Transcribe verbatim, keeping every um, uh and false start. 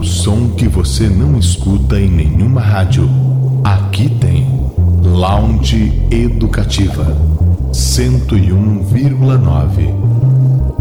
som que você não escuta em nenhuma rádio. Aqui tem Lounge Educativa cento e um vírgula nove.